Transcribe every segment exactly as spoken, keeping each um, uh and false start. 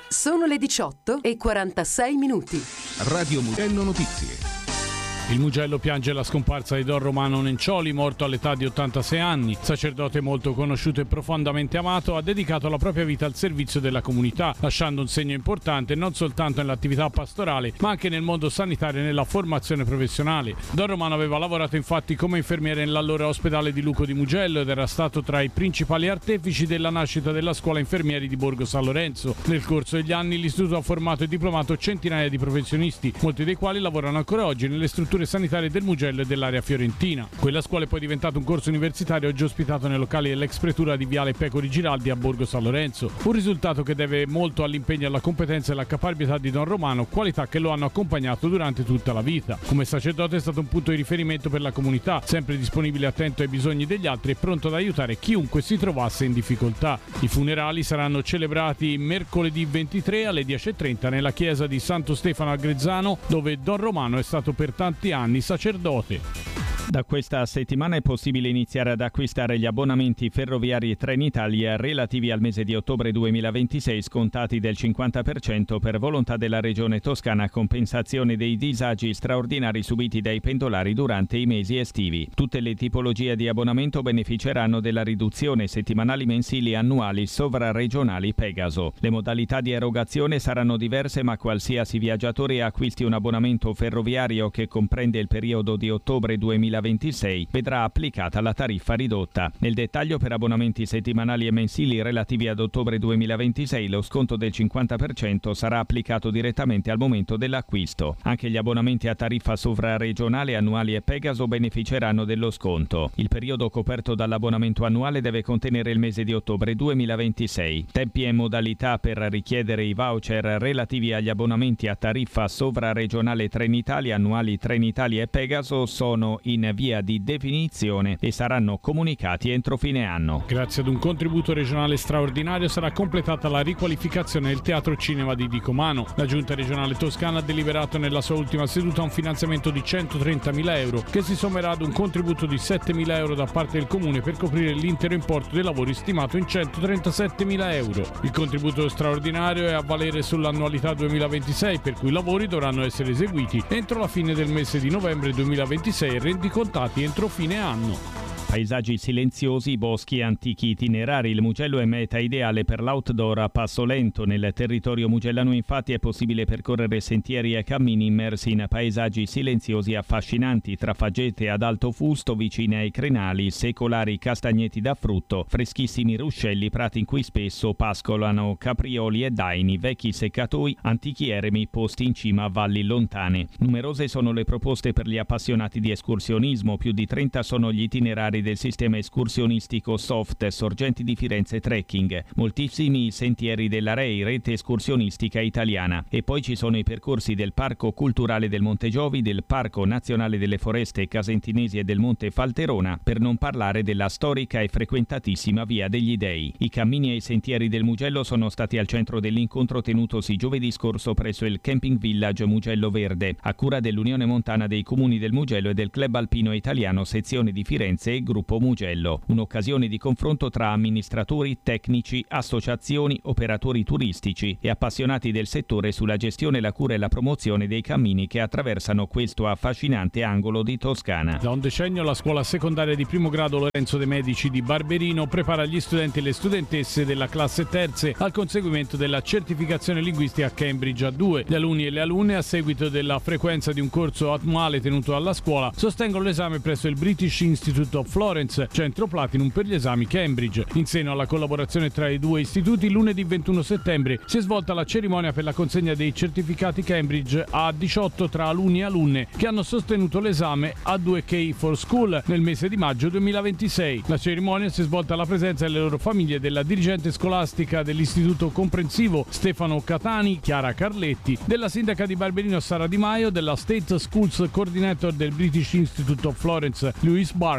Sono le diciotto e quarantasei minuti. Radio Mugello Notizie. Il Mugello piange la scomparsa di Don Romano Nencioli, morto all'età di ottantasei anni. Sacerdote molto conosciuto e profondamente amato, ha dedicato la propria vita al servizio della comunità, lasciando un segno importante non soltanto nell'attività pastorale, ma anche nel mondo sanitario e nella formazione professionale. Don Romano aveva lavorato infatti come infermiere nell'allora ospedale di Luco di Mugello ed era stato tra i principali artefici della nascita della scuola infermieri di Borgo San Lorenzo. Nel corso degli anni l'istituto ha formato e diplomato centinaia di professionisti, molti dei quali lavorano ancora oggi nelle strutture sanitarie del Mugello e dell'area fiorentina. Quella scuola è poi diventata un corso universitario oggi ospitato nei locali dell'ex pretura di Viale Pecori Giraldi a Borgo San Lorenzo. Un risultato che deve molto all'impegno, alla competenza e alla caparbietà di Don Romano, qualità che lo hanno accompagnato durante tutta la vita. Come sacerdote è stato un punto di riferimento per la comunità, sempre disponibile e attento ai bisogni degli altri e pronto ad aiutare chiunque si trovasse in difficoltà. I funerali saranno celebrati mercoledì ventitré alle dieci e trenta nella chiesa di Santo Stefano a Grezzano, dove Don Romano è stato per tanti anni sacerdote. Da questa settimana è possibile iniziare ad acquistare gli abbonamenti ferroviari Trenitalia relativi al mese di ottobre duemilaventisei scontati del cinquanta per cento per volontà della Regione Toscana a compensazione dei disagi straordinari subiti dai pendolari durante i mesi estivi. Tutte le tipologie di abbonamento beneficeranno della riduzione settimanali, mensili, annuali, sovraregionali Pegaso. Le modalità di erogazione saranno diverse, ma qualsiasi viaggiatore acquisti un abbonamento ferroviario che comprende il periodo di ottobre duemilaventisei vedrà applicata la tariffa ridotta. Nel dettaglio, per abbonamenti settimanali e mensili relativi ad ottobre duemilaventisei lo sconto del cinquanta per cento sarà applicato direttamente al momento dell'acquisto. Anche gli abbonamenti a tariffa sovraregionale, annuali e Pegaso beneficeranno dello sconto. Il periodo coperto dall'abbonamento annuale deve contenere il mese di ottobre duemilaventisei. Tempi e modalità per richiedere i voucher relativi agli abbonamenti a tariffa sovraregionale Trenitalia, annuali Trenitalia e Pegaso sono in via di definizione e saranno comunicati entro fine anno. Grazie ad un contributo regionale straordinario sarà completata la riqualificazione del Teatro Cinema di Dicomano. La Giunta regionale toscana ha deliberato nella sua ultima seduta un finanziamento di centotrentamila euro che si sommerà ad un contributo di settemila euro da parte del Comune per coprire l'intero importo dei lavori stimato in centotrentasettemila euro. Il contributo straordinario è a valere sull'annualità duemilaventisei, per cui i lavori dovranno essere eseguiti entro la fine del mese di novembre duemilaventisei e rendicontati entro fine anno. Paesaggi silenziosi, boschi antichi itinerari. Il Mugello è meta ideale per l'outdoor a passo lento. Nel territorio mugellano infatti è possibile percorrere sentieri e cammini immersi in paesaggi silenziosi e affascinanti, tra faggete ad alto fusto vicine ai crenali, secolari castagneti da frutto, freschissimi ruscelli, prati in cui spesso pascolano caprioli e daini, vecchi seccatoi, antichi eremi posti in cima a valli lontane. Numerose sono le proposte per gli appassionati di escursionismo, più di trenta sono gli itinerari del sistema escursionistico Soft, Sorgenti di Firenze Trekking, moltissimi sentieri della R E I, rete escursionistica italiana, e poi ci sono i percorsi del Parco Culturale del Monte Giovi, del Parco Nazionale delle Foreste Casentinesi e del Monte Falterona, per non parlare della storica e frequentatissima Via degli Dei. I cammini e i sentieri del Mugello sono stati al centro dell'incontro tenutosi giovedì scorso presso il Camping Village Mugello Verde, a cura dell'Unione Montana dei Comuni del Mugello e del Club Alpino Italiano sezione di Firenze e Gruppo Mugello. Un'occasione di confronto tra amministratori, tecnici, associazioni, operatori turistici e appassionati del settore sulla gestione, la cura e la promozione dei cammini che attraversano questo affascinante angolo di Toscana. Da un decennio la scuola secondaria di primo grado Lorenzo De Medici di Barberino prepara gli studenti e le studentesse della classe terze al conseguimento della certificazione linguistica Cambridge A due. Gli alunni e le alunne, a seguito della frequenza di un corso annuale tenuto alla scuola, sostengono l'esame presso il British Institute of Florence, centro Platinum per gli esami Cambridge. In seno alla collaborazione tra i due istituti, lunedì ventuno settembre si è svolta la cerimonia per la consegna dei certificati Cambridge a diciotto tra alunni e alunne che hanno sostenuto l'esame A due K for School nel mese di maggio duemilaventisei. La cerimonia si è svolta alla presenza delle loro famiglie, della dirigente scolastica dell'istituto comprensivo Stefano Catani, Chiara Carletti, della sindaca di Barberino Sara Di Maio, della State Schools Coordinator del British Institute of Florence Louise Barker, della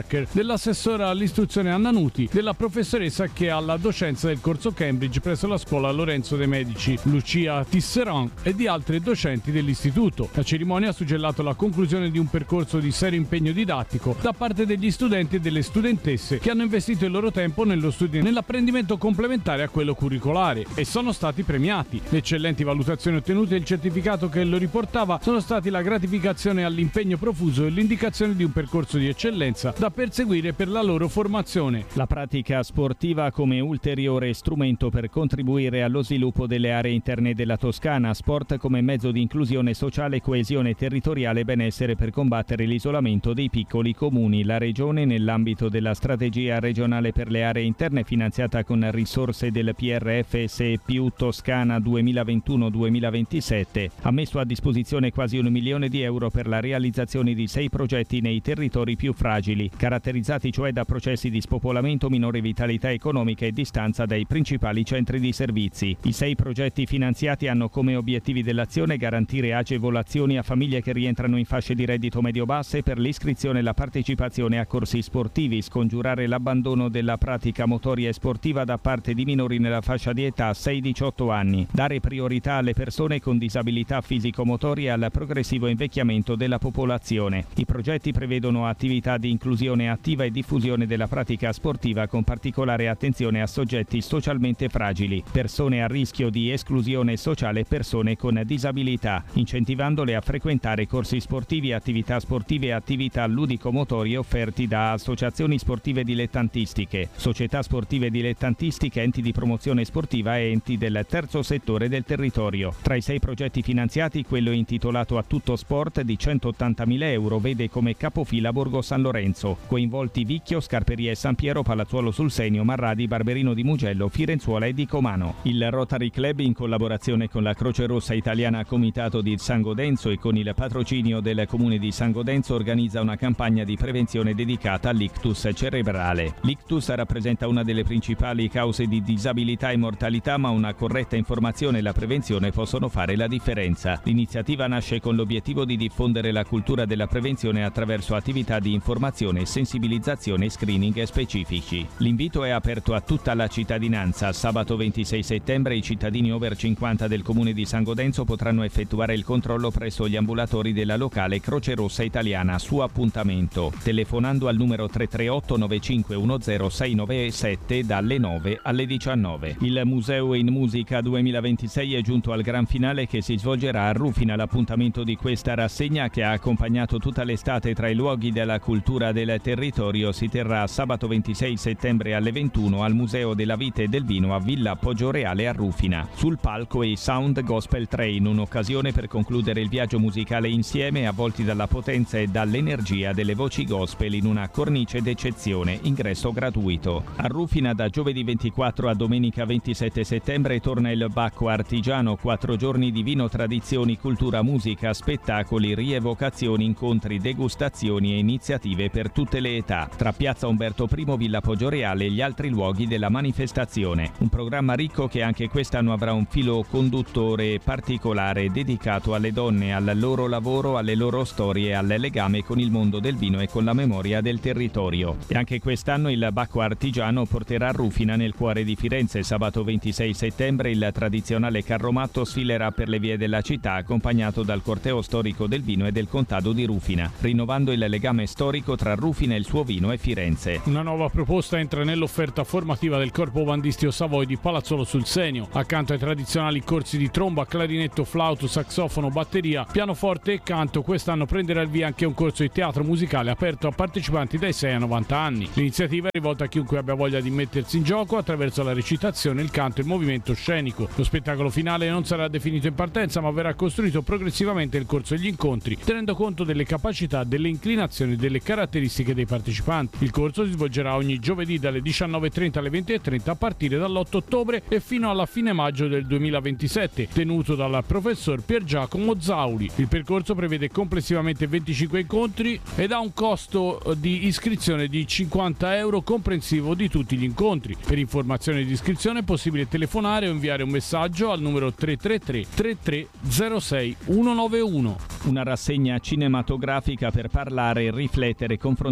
dell'assessora all'istruzione Anna Nuti, della professoressa che ha la docenza del corso Cambridge presso la scuola Lorenzo de' Medici, Lucia Tisserand, e di altri docenti dell'istituto. La cerimonia ha suggellato la conclusione di un percorso di serio impegno didattico da parte degli studenti e delle studentesse che hanno investito il loro tempo nello studio e nell'apprendimento complementare a quello curricolare e sono stati premiati. Le eccellenti valutazioni ottenute e il certificato che lo riportava sono stati la gratificazione all'impegno profuso e l'indicazione di un percorso di eccellenza da perseguire per la loro formazione. La pratica sportiva come ulteriore strumento per contribuire allo sviluppo delle aree interne della Toscana, sport come mezzo di inclusione sociale, coesione territoriale e benessere per combattere l'isolamento dei piccoli comuni. La Regione, nell'ambito della strategia regionale per le aree interne finanziata con risorse del P R F S più Toscana duemilaventuno duemilaventisette, ha messo a disposizione quasi un milione di euro per la realizzazione di sei progetti nei territori più fragili, caratterizzati cioè da processi di spopolamento, minore vitalità economica e distanza dai principali centri di servizi. I sei progetti finanziati hanno come obiettivi dell'azione garantire agevolazioni a famiglie che rientrano in fasce di reddito medio-basse per l'iscrizione e la partecipazione a corsi sportivi, scongiurare l'abbandono della pratica motoria e sportiva da parte di minori nella fascia di età sei diciotto anni, dare priorità alle persone con disabilità fisico-motorie e al progressivo invecchiamento della popolazione. I progetti prevedono attività di inclusione attiva e diffusione della pratica sportiva con particolare attenzione a soggetti socialmente fragili, persone a rischio di esclusione sociale e persone con disabilità, incentivandole a frequentare corsi sportivi, attività sportive e attività ludico-motorie offerti da associazioni sportive dilettantistiche, società sportive dilettantistiche, enti di promozione sportiva e enti del terzo settore del territorio. Tra i sei progetti finanziati, quello intitolato A Tutto Sport di centottantamila euro vede come capofila Borgo San Lorenzo, coinvolti Vicchio, Scarperia e San Piero, Palazzuolo sul Senio, Marradi, Barberino di Mugello, Firenzuola e Dicomano. Il Rotary Club, in collaborazione con la Croce Rossa Italiana Comitato di San Godenzo e con il patrocinio del Comune di San Godenzo, organizza una campagna di prevenzione dedicata all'ictus cerebrale. L'ictus rappresenta una delle principali cause di disabilità e mortalità, ma una corretta informazione e la prevenzione possono fare la differenza. L'iniziativa nasce con l'obiettivo di diffondere la cultura della prevenzione attraverso attività di informazione, sensibilizzazione e screening specifici. L'invito è aperto a tutta la cittadinanza. Sabato ventisei settembre i cittadini over cinquanta del Comune di San Godenzo potranno effettuare il controllo presso gli ambulatori della locale Croce Rossa Italiana su appuntamento, telefonando al numero tre tre otto nove cinque uno zero sei nove sette dalle nove alle diciannove. Il Museo in Musica duemilaventisei è giunto al gran finale che si svolgerà a Rufina. L'appuntamento di questa rassegna, che ha accompagnato tutta l'estate tra i luoghi della cultura del territorio, si terrà sabato ventisei settembre alle ventuno al Museo della Vite e del Vino a Villa Poggioreale a Rufina. Sul palco i Sound Gospel Train, un'occasione per concludere il viaggio musicale insieme, avvolti dalla potenza e dall'energia delle voci gospel in una cornice d'eccezione. Ingresso gratuito. A Rufina da giovedì ventiquattro a domenica ventisette settembre torna il Bacco Artigiano, quattro giorni di vino, tradizioni, cultura, musica, spettacoli, rievocazioni, incontri, degustazioni e iniziative per tutte le età, tra Piazza Umberto I, Villa Poggioreale e gli altri luoghi della manifestazione. Un programma ricco che anche quest'anno avrà un filo conduttore particolare dedicato alle donne, al loro lavoro, alle loro storie e al legame con il mondo del vino e con la memoria del territorio. E anche quest'anno il Bacco Artigiano porterà Rufina nel cuore di Firenze. Sabato ventisei settembre il tradizionale carromatto sfilerà per le vie della città accompagnato dal corteo storico del vino e del contado di Rufina, rinnovando il legame storico tra Rufina e il suo vino e Firenze. Una nuova proposta entra nell'offerta formativa del Corpo Bandistio Savoy di Palazzolo sul Senio. Accanto ai tradizionali corsi di tromba, clarinetto, flauto, saxofono, batteria, pianoforte e canto, quest'anno prenderà il via anche un corso di teatro musicale aperto a partecipanti dai sei ai novanta anni. L'iniziativa è rivolta a chiunque abbia voglia di mettersi in gioco attraverso la recitazione, il canto e il movimento scenico. Lo spettacolo finale non sarà definito in partenza, ma verrà costruito progressivamente nel corso degli incontri, tenendo conto delle capacità, delle inclinazioni e delle caratteristiche dei partecipanti. Il corso si svolgerà ogni giovedì dalle diciannove e trenta alle venti e trenta a partire dall'otto ottobre e fino alla fine maggio del duemilaventisette, tenuto dal professor Pier Giacomo Zauli. Il percorso prevede complessivamente venticinque incontri ed ha un costo di iscrizione di cinquanta euro comprensivo di tutti gli incontri. Per informazioni di iscrizione è possibile telefonare o inviare un messaggio al numero tre tre tre tre tre zero sei uno nove uno. Una rassegna cinematografica per parlare, riflettere e confrontarsi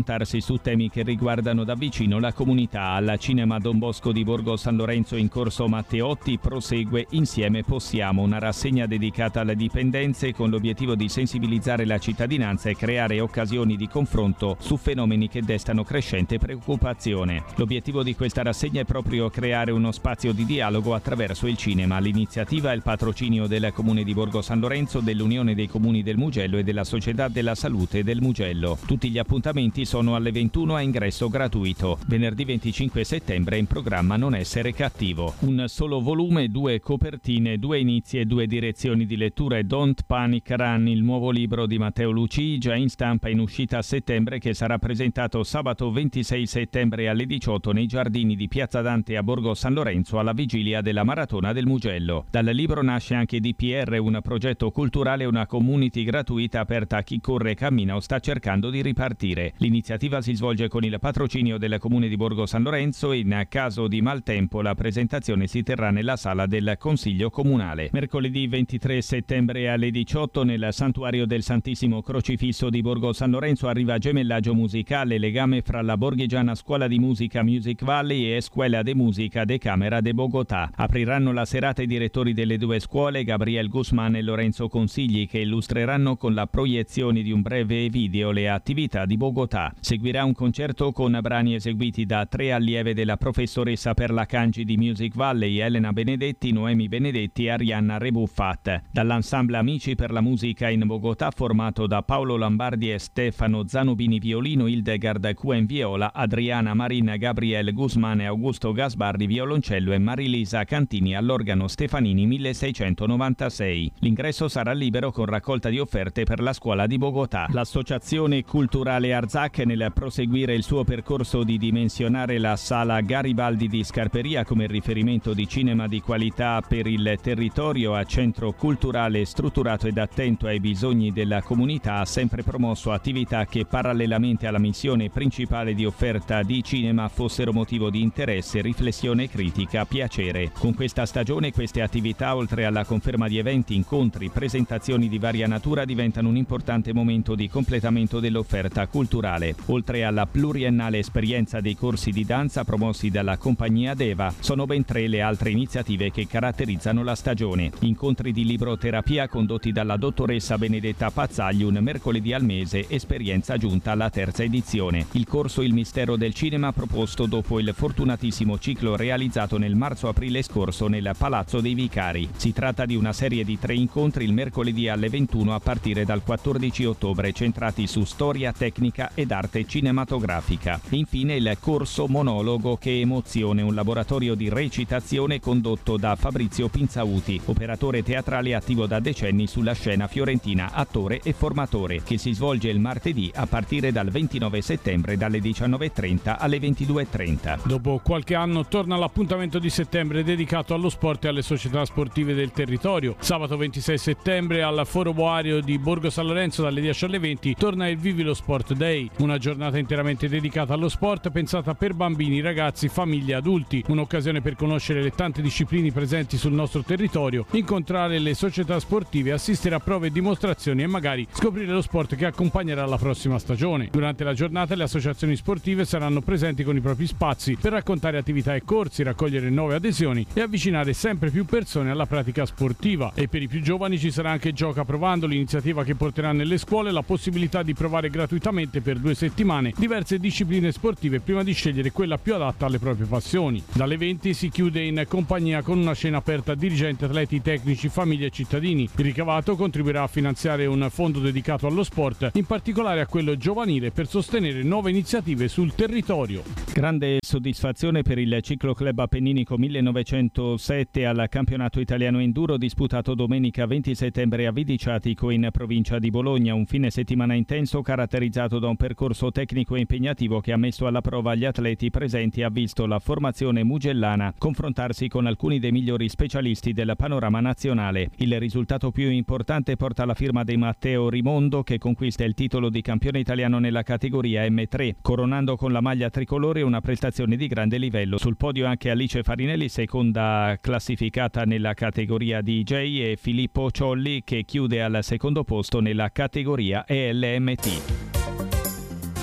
su temi che riguardano da vicino la comunità. Alla Cinema Don Bosco di Borgo San Lorenzo in corso Matteotti prosegue Insieme Possiamo, una rassegna dedicata alle dipendenze con l'obiettivo di sensibilizzare la cittadinanza e creare occasioni di confronto su fenomeni che destano crescente preoccupazione. L'obiettivo di questa rassegna è proprio creare uno spazio di dialogo attraverso il cinema. L'iniziativa è il patrocinio del Comune di Borgo San Lorenzo, dell'Unione dei Comuni del Mugello e della Società della Salute del Mugello. Tutti gli appuntamenti sono alle ventuno a ingresso gratuito. Venerdì venticinque settembre è in programma Non essere cattivo. Un solo volume, due copertine, due inizi e due direzioni di lettura. Don't Panic Run, il nuovo libro di Matteo Lucii, già in stampa in uscita a settembre, che sarà presentato sabato ventisei settembre alle diciotto nei giardini di Piazza Dante a Borgo San Lorenzo alla vigilia della Maratona del Mugello. Dal libro nasce anche D P R, un progetto culturale e una community gratuita aperta a chi corre, cammina o sta cercando di ripartire. L'iniziativa si svolge con il patrocinio del Comune di Borgo San Lorenzo e in caso di maltempo la presentazione si terrà nella sala del Consiglio Comunale. Mercoledì ventitré settembre alle diciotto nel Santuario del Santissimo Crocifisso di Borgo San Lorenzo arriva Gemellaggio Musicale, legame fra la borghigiana Scuola di Musica Music Valley e Escuela de Música de Cámara de Bogotà. Apriranno la serata i direttori delle due scuole, Gabriel Guzman e Lorenzo Consigli, che illustreranno con la proiezione di un breve video le attività di Bogotà. Seguirà un concerto con brani eseguiti da tre allieve della professoressa Perla Cangi di Music Valley, Elena Benedetti, Noemi Benedetti e Arianna Rebuffat. Dall'ensemble Amici per la Musica in Bogotà, formato da Paolo Lambardi e Stefano Zanobini violino, Hildegard Cuen viola, Adriana Marin, Gabriel Guzman e Augusto Gasbardi violoncello e Marilisa Cantini all'organo Stefanini milleseicentonovantasei. L'ingresso sarà libero con raccolta di offerte per la scuola di Bogotà. L'Associazione Culturale Arzak, nel proseguire il suo percorso di dimensionare la sala Garibaldi di Scarperia come riferimento di cinema di qualità per il territorio a centro culturale strutturato ed attento ai bisogni della comunità, ha sempre promosso attività che parallelamente alla missione principale di offerta di cinema fossero motivo di interesse, riflessione critica, piacere. Con questa stagione queste attività, oltre alla conferma di eventi, incontri, presentazioni di varia natura, diventano un importante momento di completamento dell'offerta culturale. Oltre alla pluriennale esperienza dei corsi di danza promossi dalla compagnia Deva, sono ben tre le altre iniziative che caratterizzano la stagione. Incontri di libroterapia condotti dalla dottoressa Benedetta Pazzagli un mercoledì al mese, esperienza giunta alla terza edizione. Il corso Il mistero del cinema, proposto dopo il fortunatissimo ciclo realizzato nel marzo-aprile scorso nel Palazzo dei Vicari. Si tratta di una serie di tre incontri il mercoledì alle ventuno a partire dal quattordici ottobre, centrati su storia, tecnica ed arte cinematografica. Infine il corso Monologo che emozione, un laboratorio di recitazione condotto da Fabrizio Pinzauti, operatore teatrale attivo da decenni sulla scena fiorentina, attore e formatore, che si svolge il martedì a partire dal ventinove settembre dalle diciannove e trenta alle ventidue e trenta. Dopo qualche anno torna l'appuntamento di settembre dedicato allo sport e alle società sportive del territorio. Sabato ventisei settembre al Foro Boario di Borgo San Lorenzo dalle dieci alle venti torna il Vivi lo Sport Day, una giornata interamente dedicata allo sport pensata per bambini, ragazzi, famiglie e adulti, un'occasione per conoscere le tante discipline presenti sul nostro territorio, incontrare le società sportive, assistere a prove e dimostrazioni e magari scoprire lo sport che accompagnerà la prossima stagione. Durante la giornata le associazioni sportive saranno presenti con i propri spazi per raccontare attività e corsi, raccogliere nuove adesioni e avvicinare sempre più persone alla pratica sportiva. E per i più giovani ci sarà anche Gioca Provando, l'iniziativa che porterà nelle scuole la possibilità di provare gratuitamente per due settimane diverse discipline sportive prima di scegliere quella più adatta alle proprie passioni. Dalle venti si chiude in compagnia con una scena aperta a dirigenti, atleti, tecnici, famiglie e cittadini. Il ricavato contribuirà a finanziare un fondo dedicato allo sport, in particolare a quello giovanile, per sostenere nuove iniziative sul territorio. Grande soddisfazione per il Cicloclub Appenninico millenovecentosette al campionato italiano enduro disputato domenica venti settembre a Vidiciatico in provincia di Bologna, un fine settimana intenso caratterizzato da un percorso tecnico e impegnativo che ha messo alla prova gli atleti presenti e ha visto la formazione mugellana confrontarsi con alcuni dei migliori specialisti del panorama nazionale. Il risultato più importante porta la firma di Matteo Rimondo, che conquista il titolo di campione italiano nella categoria M tre, coronando con la maglia tricolore una prestazione di grande livello. Sul podio anche Alice Farinelli, seconda classificata nella categoria D J, e Filippo Ciolli, che chiude al secondo posto nella categoria E L M T.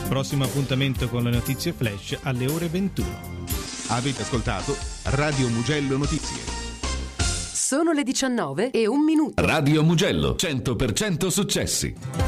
Prossimo appuntamento con le notizie flash alle ore ventuno. Avete ascoltato Radio Mugello Notizie. Sono le diciannove e un minuto. Radio Mugello, cento per cento successi.